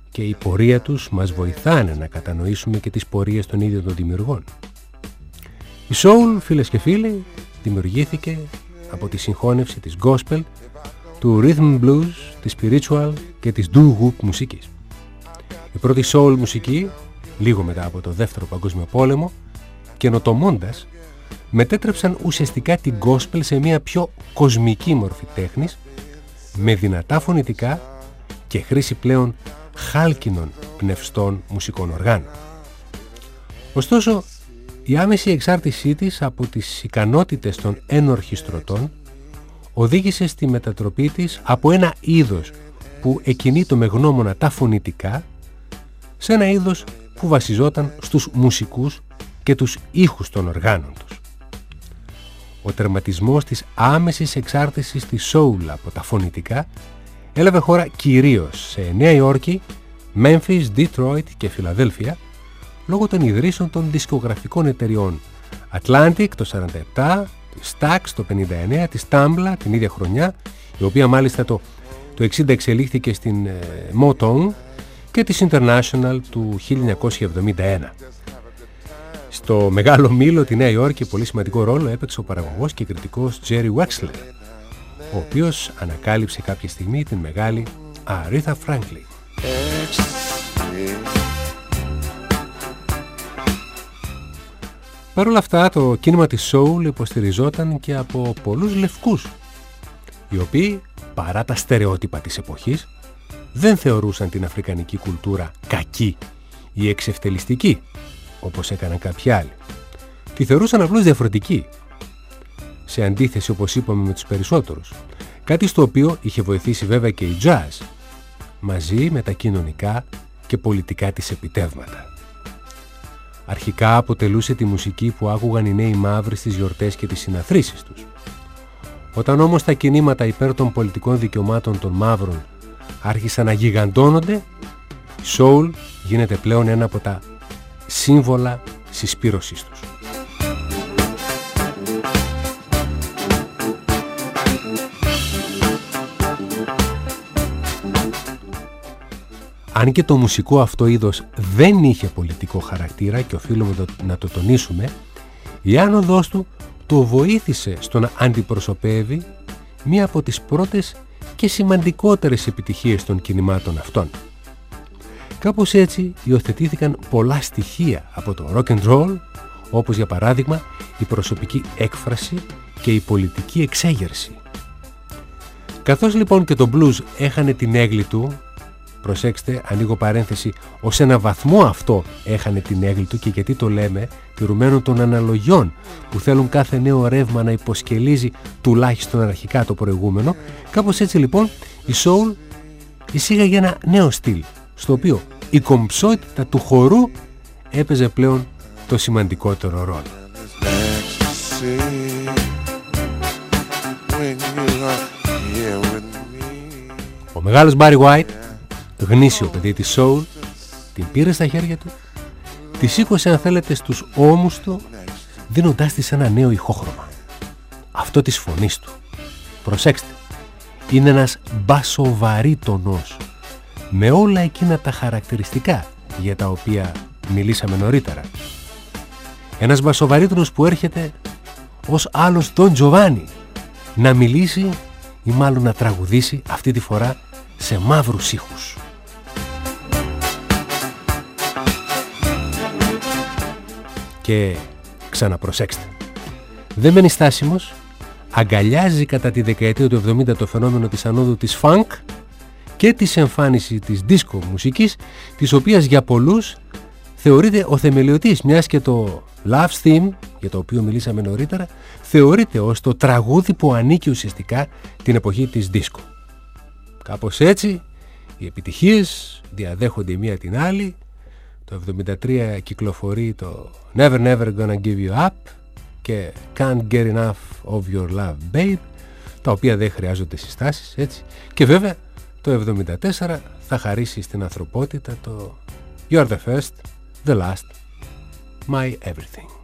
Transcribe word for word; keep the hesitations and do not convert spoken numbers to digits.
και η πορεία τους μας βοηθάνε να κατανοήσουμε και τις πορείες των ίδιων των δημιουργών. Η soul, φίλες και φίλοι, δημιουργήθηκε από τη συγχώνευση της gospel, του rhythm blues, της spiritual και της doo-wop μουσικής. Η πρώτη soul μουσική, λίγο μετά από το Δεύτερο Παγκόσμιο Πόλεμο, καινοτομώντας, μετέτρεψαν ουσιαστικά την gospel σε μια πιο κοσμική μορφή τέχνης, με δυνατά φωνητικά και χρήση πλέον χάλκινων πνευστών μουσικών οργάνων. Ωστόσο, η άμεση εξάρτησή της από τις ικανότητες των ενορχιστρωτών οδήγησε στη μετατροπή της από ένα είδος που εκκινείτο με γνώμονα τα φωνητικά σε ένα είδος που βασιζόταν στους μουσικούς και τους ήχους των οργάνων τους. Ο τερματισμός της άμεσης εξάρτησης της soul από τα φωνητικά έλαβε χώρα κυρίως σε Νέα Υόρκη, Memphis, Detroit και Φιλαδέλφια, λόγω των ιδρύσεων των δισκογραφικών εταιριών Atlantic το σαράντα επτά, της Stax το πενήντα εννέα, της Tambla την ίδια χρονιά, η οποία μάλιστα το, το εξήντα εξελίχθηκε στην ε, Motown, και της International του χίλια εννιακόσια εβδομήντα ένα. Στο μεγάλο μήλο τη Νέα Υόρκη πολύ σημαντικό ρόλο έπαιξε ο παραγωγός και κριτικός Jerry Wexler, ο οποίος ανακάλυψε κάποια στιγμή την μεγάλη Aretha Franklin. Παρ' όλα αυτά, το κίνημα της soul υποστηριζόταν και από πολλούς λευκούς, οι οποίοι, παρά τα στερεότυπα της εποχής, δεν θεωρούσαν την αφρικανική κουλτούρα κακή ή εξευτελιστική, όπως έκαναν κάποιοι άλλοι. Τη θεωρούσαν απλώς διαφορετική, σε αντίθεση, όπως είπαμε, με τους περισσότερους. Κάτι στο οποίο είχε βοηθήσει βέβαια και η jazz, μαζί με τα κοινωνικά και πολιτικά της επιτεύγματα. Αρχικά αποτελούσε τη μουσική που άκουγαν οι νέοι μαύροι στις γιορτές και τις συναθρήσεις τους. Όταν όμως τα κινήματα υπέρ των πολιτικών δικαιωμάτων των μαύρων άρχισαν να γιγαντώνονται, η soul γίνεται πλέον ένα από τα σύμβολα συσπήρωσής τους. Αν και το μουσικό αυτό είδος δεν είχε πολιτικό χαρακτήρα και οφείλουμε να το τονίσουμε, η άνοδός του το βοήθησε στο να αντιπροσωπεύει μία από τις πρώτες και σημαντικότερες επιτυχίες των κινημάτων αυτών. Κάπως έτσι υιοθετήθηκαν πολλά στοιχεία από το rock and roll, όπως για παράδειγμα η προσωπική έκφραση και η πολιτική εξέγερση. Καθώς λοιπόν και το blues έχανε την έγκλη του, προσέξτε, ανοίγω παρένθεση, ως ένα βαθμό αυτό έχανε την έγκλη του, και γιατί το λέμε, τηρουμένων των αναλογιών που θέλουν κάθε νέο ρεύμα να υποσκελίζει τουλάχιστον αρχικά το προηγούμενο, κάπως έτσι λοιπόν η soul εισήγαγε ένα νέο στυλ, στο οποίο η κομψότητα του χορού έπαιζε πλέον το σημαντικότερο ρόλο. Ο μεγάλος Barry White, γνήσιο παιδί της soul, την πήρε στα χέρια του, τη σήκωσε αν θέλετε στους ώμους του, δίνοντάς της ένα νέο ηχόχρωμα, αυτό της φωνής του. Προσέξτε, είναι ένας μπασοβαρύτονος με όλα εκείνα τα χαρακτηριστικά για τα οποία μιλήσαμε νωρίτερα. Ένας μπασοβαρύτονος που έρχεται ως άλλος Don Giovanni να μιλήσει ή μάλλον να τραγουδήσει, αυτή τη φορά σε μαύρους ήχους. Και ξαναπροσέξτε, δεν μένει στάσιμος, αγκαλιάζει κατά τη δεκαετία του εβδομήντα το φαινόμενο της ανόδου της funk και της εμφάνισης της disco μουσικής, της οποίας για πολλούς θεωρείται ο θεμελιωτής, μιας και το Love Theme, για το οποίο μιλήσαμε νωρίτερα, θεωρείται ως το τραγούδι που ανήκει ουσιαστικά την εποχή της disco. Κάπως έτσι οι επιτυχίες διαδέχονται μία την άλλη. Το εβδομήντα τρία κυκλοφορεί το Never Never Gonna Give You Up και Can't Get Enough of Your Love Babe, τα οποία δεν χρειάζονται συστάσεις, έτσι. Και βέβαια το εβδομήντα τέσσερα θα χαρίσει στην ανθρωπότητα το You're the First, the Last, My Everything.